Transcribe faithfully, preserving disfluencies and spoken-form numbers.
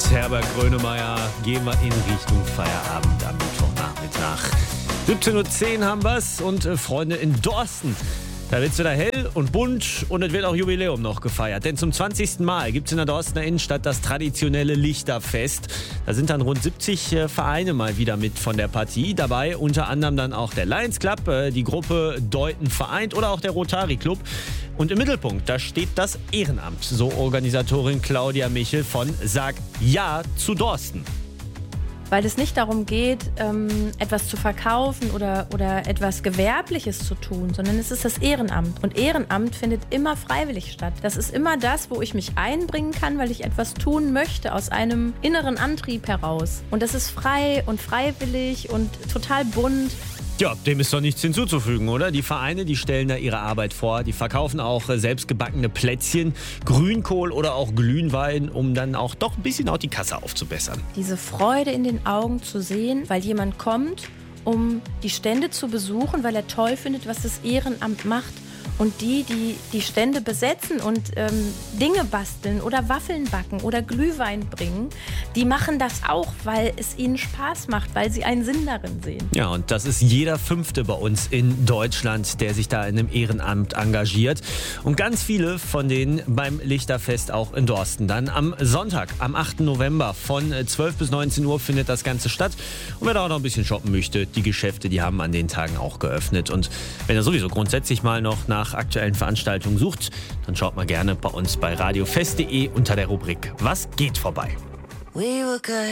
Herbert Grönemeyer gehen wir in Richtung Feierabend am Mittwochnachmittag. siebzehn Uhr zehn haben wir's und äh, Freunde in Dorsten. Da wird's wieder hell und bunt und es wird auch Jubiläum noch gefeiert. Denn zum zwanzigsten Mal gibt's in der Dorstener Innenstadt das traditionelle Lichterfest. Da sind dann rund siebzig äh, Vereine mal wieder mit von der Partie. Dabei unter anderem dann auch der Lions Club, äh, die Gruppe Deuten vereint oder auch der Rotary Club. Und im Mittelpunkt, da steht das Ehrenamt. So Organisatorin Claudia Michel von Sag Ja zu Dorsten. Weil es nicht darum geht, ähm, etwas zu verkaufen oder, oder etwas Gewerbliches zu tun, sondern es ist das Ehrenamt. Und Ehrenamt findet immer freiwillig statt. Das ist immer das, wo ich mich einbringen kann, weil ich etwas tun möchte aus einem inneren Antrieb heraus. Und das ist frei und freiwillig und total bunt. Ja, dem ist doch nichts hinzuzufügen, oder? Die Vereine, die stellen da ihre Arbeit vor. Die verkaufen auch äh, selbstgebackene Plätzchen, Grünkohl oder auch Glühwein, um dann auch doch ein bisschen auch die Kasse aufzubessern. Diese Freude in den Augen zu sehen, weil jemand kommt, um die Stände zu besuchen, weil er toll findet, was das Ehrenamt macht. Und die, die die Stände besetzen und ähm, Dinge basteln oder Waffeln backen oder Glühwein bringen, die machen das auch, weil es ihnen Spaß macht, weil sie einen Sinn darin sehen. Ja, und das ist jeder Fünfte bei uns in Deutschland, der sich da in einem Ehrenamt engagiert. Und ganz viele von denen beim Lichterfest auch in Dorsten. Dann am Sonntag, am achten November von zwölf bis neunzehn Uhr findet das Ganze statt. Und wer da auch noch ein bisschen shoppen möchte, die Geschäfte, die haben an den Tagen auch geöffnet. Und wenn ihr sowieso grundsätzlich mal noch nach aktuellen Veranstaltungen sucht, dann schaut mal gerne bei uns bei radiofest punkt de unter der Rubrik Was geht vorbei.